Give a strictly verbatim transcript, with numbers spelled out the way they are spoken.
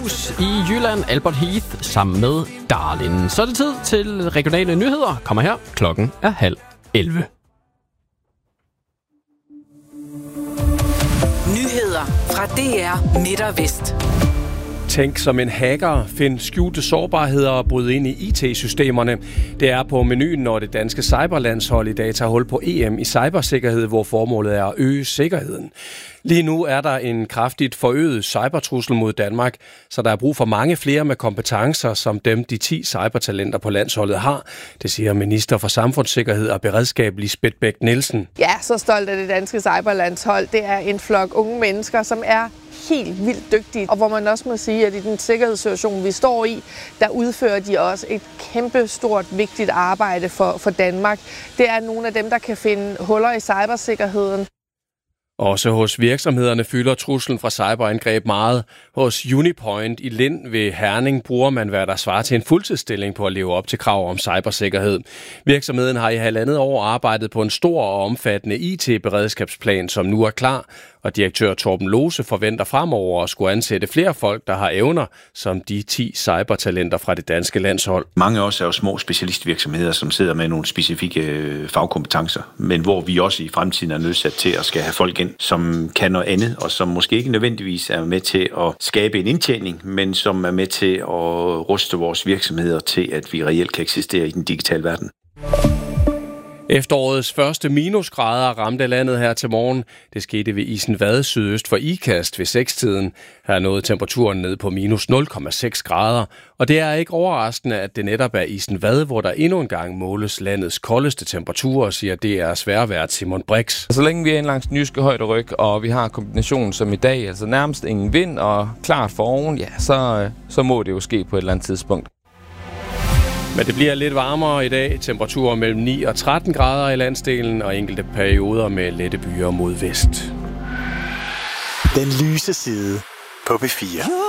hus i Jylland, Albert Heath, sammen med Darlin. Så er det tid til regionale nyheder. Kommer her. Klokken er halv elleve. Nyheder fra D R Midt og Vest. Tænk som en hacker, find skjulte sårbarheder og bryde ind i I T-systemerne. Det er på menuen, når det danske cyberlandshold i dag tager hul på E M i cybersikkerhed, hvor formålet er at øge sikkerheden. Lige nu er der en kraftigt forøget cybertrussel mod Danmark, så der er brug for mange flere med kompetencer, som dem de ti cybertalenter på landsholdet har. Det siger minister for samfundssikkerhed og beredskab Lisbeth Bech-Nielsen. Ja, så stolt af det danske cyberlandshold. Det er en flok unge mennesker, som er helt vildt dygtige, og hvor man også må sige, at i den sikkerhedssituation, vi står i, der udfører de også et kæmpe stort, vigtigt arbejde for, for Danmark. Det er nogle af dem, der kan finde huller i cybersikkerheden. Også hos virksomhederne fylder truslen fra cyberangreb meget. Hos Unipoint i Lind ved Herning bruger man, hvad der svarer til en fuldtidsstilling på at leve op til krav om cybersikkerhed. Virksomheden har i halvandet år arbejdet på en stor og omfattende I T-beredskabsplan, som nu er klar, og direktør Torben Lose forventer fremover at skulle ansætte flere folk, der har evner, som de ti cybertalenter fra det danske landshold. Mange af os er jo små specialistvirksomheder, som sidder med nogle specifikke fagkompetencer, men hvor vi også i fremtiden er nødsat til at skal have folk ind, som kan noget andet, og som måske ikke nødvendigvis er med til at skabe en indtjening, men som er med til at ruste vores virksomheder til, at vi reelt kan eksistere i den digitale verden. Efterårets første minusgrader ramte landet her til morgen. Det skete ved Isenvad sydøst for Ikast ved sekstiden. Her nåede temperaturen ned på minus nul komma seks grader. Og det er ikke overraskende, at det netop er Isenvad, hvor der endnu en gang måles landets koldeste temperaturer, siger D R's vejrvært Simon Brix. Så længe vi er langs den jyske højderyg, og vi har kombinationen som i dag, altså nærmest ingen vind og klart for oven, ja, så, så må det jo ske på et eller andet tidspunkt. Men det bliver lidt varmere i dag. Temperaturer mellem ni og tretten grader i landsdelen og enkelte perioder med lette byer mod vest. Den lyse side på B fire.